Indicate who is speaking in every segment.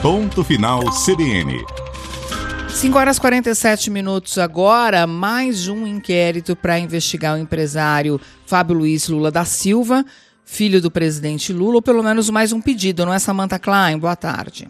Speaker 1: Ponto Final CBN.
Speaker 2: 5h47 agora, mais um inquérito para investigar o empresário Fábio Luiz Lula da Silva, filho do presidente Lula, ou pelo menos mais um pedido, não é, Samantha Klein? Boa tarde.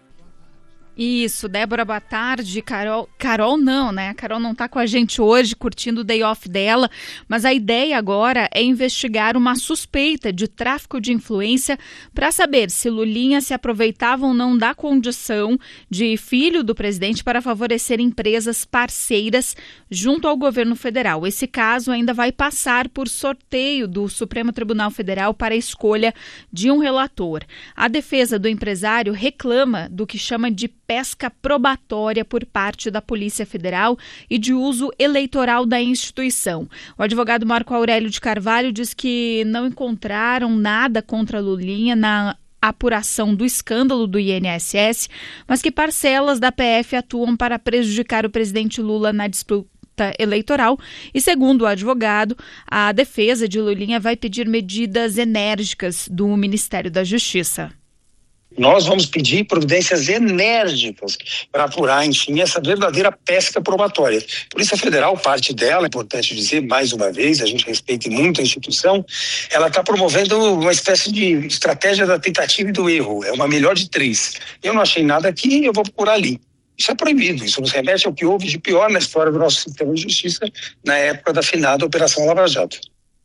Speaker 3: Isso, Débora, boa tarde. Carol não, né? A Carol não está com a gente hoje, curtindo o day off dela, mas a ideia agora é investigar uma suspeita de tráfico de influência para saber se Lulinha se aproveitava ou não da condição de filho do presidente para favorecer empresas parceiras junto ao governo federal. Esse caso ainda vai passar por sorteio do Supremo Tribunal Federal para a escolha de um relator. A defesa do empresário reclama do que chama de pesca probatória por parte da Polícia Federal e de uso eleitoral da instituição. O advogado Marco Aurélio de Carvalho diz que não encontraram nada contra Lulinha na apuração do escândalo do INSS, mas que parcelas da PF atuam para prejudicar o presidente Lula na disputa eleitoral e, segundo o advogado, a defesa de Lulinha vai pedir medidas enérgicas do Ministério da Justiça.
Speaker 4: Nós vamos pedir providências enérgicas para apurar, enfim, essa verdadeira pesca probatória. Polícia Federal, parte dela, é importante dizer, mais uma vez, a gente respeita muito a instituição, ela está promovendo uma espécie de estratégia da tentativa e do erro, é uma melhor de 3. Eu não achei nada aqui, eu vou procurar ali. Isso é proibido, isso nos remete ao que houve de pior na história do nosso sistema de justiça na época da finada Operação Lava Jato.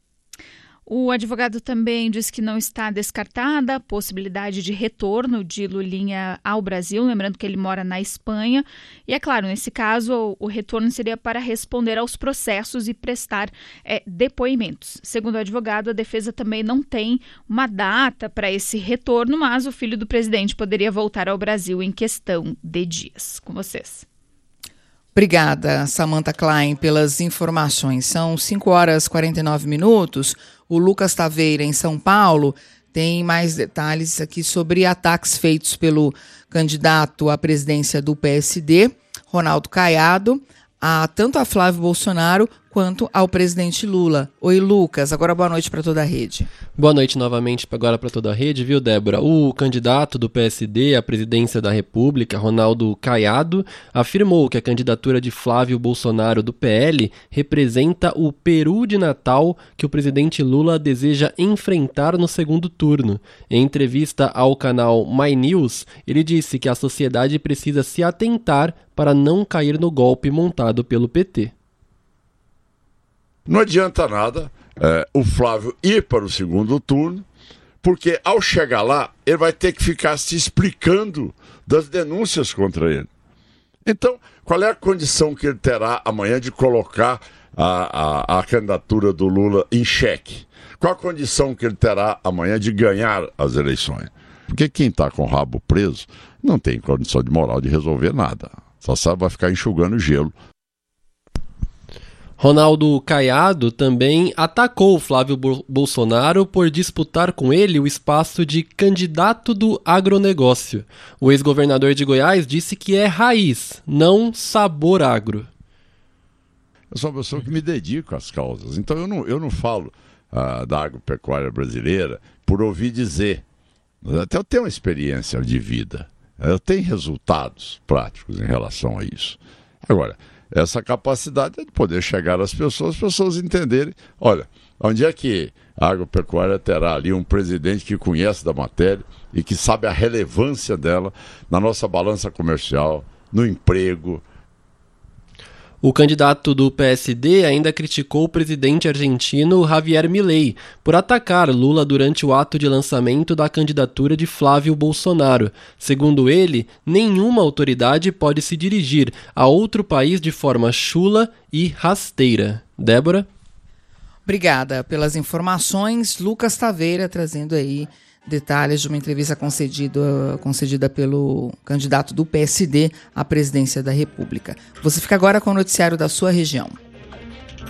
Speaker 3: O advogado também diz que não está descartada a possibilidade de retorno de Lulinha ao Brasil, lembrando que ele mora na Espanha. E é claro, nesse caso, o retorno seria para responder aos processos e prestar depoimentos. Segundo o advogado, a defesa também não tem uma data para esse retorno, mas o filho do presidente poderia voltar ao Brasil em questão de dias. Com vocês.
Speaker 2: Obrigada, Samantha Klein, pelas informações. São 5h49. O Lucas Taveira, em São Paulo, tem mais detalhes aqui sobre ataques feitos pelo candidato à presidência do PSD, Ronaldo Caiado, tanto a Flávio Bolsonaro quanto ao presidente Lula. Oi, Lucas. Agora boa noite para toda a rede.
Speaker 5: Boa noite novamente agora para toda a rede, viu, Débora? O candidato do PSD à presidência da República, Ronaldo Caiado, afirmou que a candidatura de Flávio Bolsonaro do PL representa o Peru de Natal que o presidente Lula deseja enfrentar no segundo turno. Em entrevista ao canal My News, ele disse que a sociedade precisa se atentar para não cair no golpe montado pelo PT.
Speaker 6: Não adianta nada o Flávio ir para o segundo turno, porque ao chegar lá, ele vai ter que ficar se explicando das denúncias contra ele. Então, qual é a condição que ele terá amanhã de colocar a candidatura do Lula em xeque? Qual a condição que ele terá amanhã de ganhar as eleições? Porque quem está com o rabo preso não tem condição de moral de resolver nada. Só vai ficar enxugando gelo.
Speaker 5: Ronaldo Caiado também atacou Flávio Bolsonaro por disputar com ele o espaço de candidato do agronegócio. O ex-governador de Goiás disse que é raiz, não sabor agro.
Speaker 6: Eu sou uma pessoa que me dedico às causas, então eu não falo da agropecuária brasileira por ouvir dizer. Até eu tenho uma experiência de vida, eu tenho resultados práticos em relação a isso. Agora, essa capacidade é de poder chegar às pessoas entenderem, olha, onde é que a agropecuária terá ali um presidente que conhece da matéria e que sabe a relevância dela na nossa balança comercial, no emprego.
Speaker 5: O candidato do PSD ainda criticou o presidente argentino Javier Milei por atacar Lula durante o ato de lançamento da candidatura de Flávio Bolsonaro. Segundo ele, nenhuma autoridade pode se dirigir a outro país de forma chula e rasteira. Débora?
Speaker 2: Obrigada pelas informações. Lucas Taveira trazendo aí detalhes de uma entrevista concedida pelo candidato do PSD à presidência da República. Você fica agora com o noticiário da sua região.